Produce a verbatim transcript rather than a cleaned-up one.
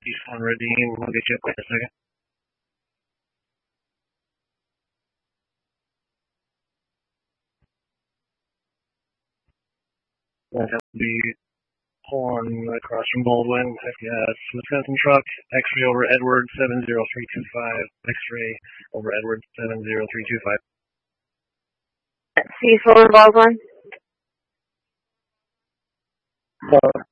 East one redeem. I'll get you up in a second. That'll be pulling across from Baldwin. I've got Wisconsin truck, X-ray over Edward seven zero three two five, X-ray over Edward seven zero three two five. Cecil and Baldwin? Uh,